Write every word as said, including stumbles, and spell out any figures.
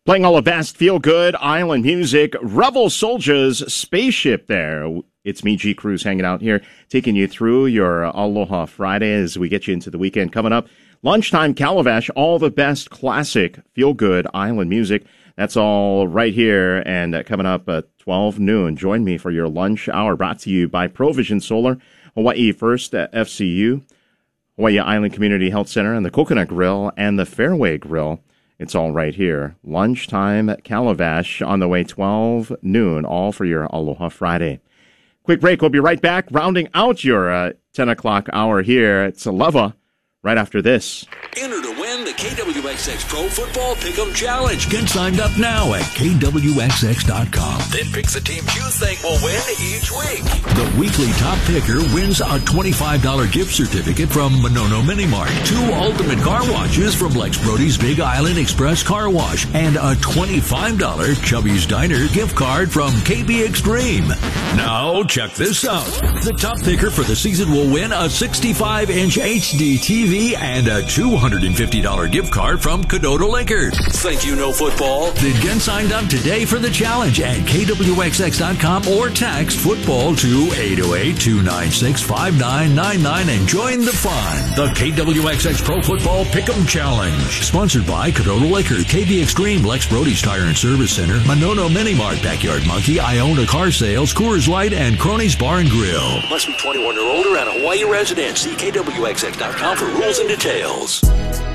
Playing all the best feel-good island music, Rebel Soldiers Spaceship there. It's me, G. Cruz, hanging out here, taking you through your Aloha Friday as we get you into the weekend. Coming up, Lunchtime Calabash, all the best classic feel-good island music. That's all right here, and uh, coming up at twelve noon. Join me for your lunch hour, brought to you by Provision Solar, Hawaii First at F C U, Hawaii Island Community Health Center, and the Coconut Grill and the Fairway Grill. It's all right here. Lunchtime Calabash on the way, twelve noon, all for your Aloha Friday. Quick break. We'll be right back, rounding out your uh, ten o'clock hour here. It's Aleva right after this. Enter to win the K W X X Pro Football Pick'em Challenge. Get signed up now at K W X X dot com. Then pick the teams you think will win each week. The weekly top picker wins a twenty-five dollars gift certificate from Monono Mini Mart, two ultimate car washes from Lex Brody's Big Island Express Car Wash, and a twenty-five dollars Chubby's Diner gift card from K B Extreme. Now, check this out. The top picker for the season will win a sixty-five inch H D T V and a two hundred fifty dollars gift card from Cadoto Lakers. Think you know football? Then get signed up today for the challenge at K W X X dot com or text football to eight oh eight, two nine six, five nine nine nine and join the fun. The K W X X Pro Football Pick'em Challenge. Sponsored by Cadoto Lakers, K B Extreme, Lex Brody's Tire and Service Center, Monono Mini Mart, Backyard Monkey, Iona Car Sales, Coors Light, and Cronies Bar and Grill. Must be twenty-one or older and a Hawaii resident. See K W X X dot com for rules and details.